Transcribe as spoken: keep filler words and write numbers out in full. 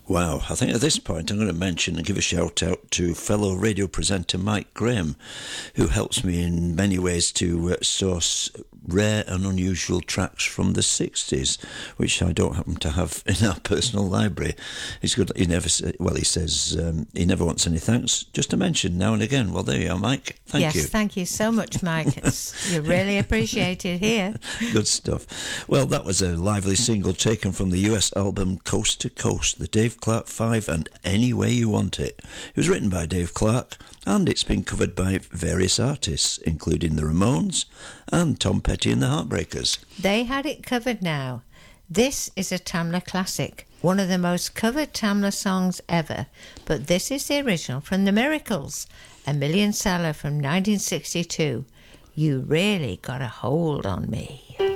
Wow, I think at this point I'm going to mention and give a shout out to fellow radio presenter Mike Graham, who helps me in many ways to uh, source rare and unusual tracks from the sixties, which I don't happen to have in our personal library. He's good. He never say, well, he says um, he never wants any thanks, just a mention now and again. Well, there you are, Mike. Thank yes, you. Yes, thank you so much, Mike. It's, you're really appreciated here. Good stuff. Well, that was a lively single taken from the U S album Coast to Coast, the Dave Clark Five and Any Way You Want It. It was written by Dave Clark, and it's been covered by various artists, including the Ramones and Tom Petty and the Heartbreakers. They had it covered now. This is a Tamla classic, one of the most covered Tamla songs ever, but this is the original from The Miracles, a million seller from nineteen sixty-two. You Really Got a Hold on Me.